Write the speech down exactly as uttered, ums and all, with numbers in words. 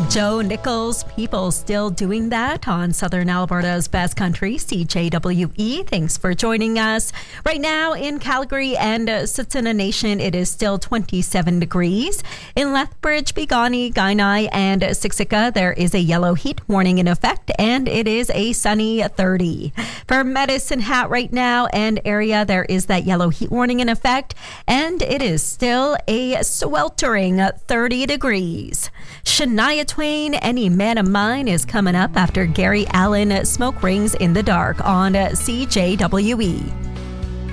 Joe Nichols, people still doing that on Southern Alberta's best country, C J W E. Thanks for joining us. Right now in Calgary and uh, Tsuut'ina Nation, it is still twenty-seven degrees. In Lethbridge, Bigani, Kainai, and Siksika, there is a yellow heat warning in effect, and it is a sunny thirty. For Medicine Hat right now and area, there is that yellow heat warning in effect, and it is still a sweltering thirty degrees. Shania Twain, Any Man of Mine, is coming up after Gary Allan, Smoke Rings in the Dark on C J W E.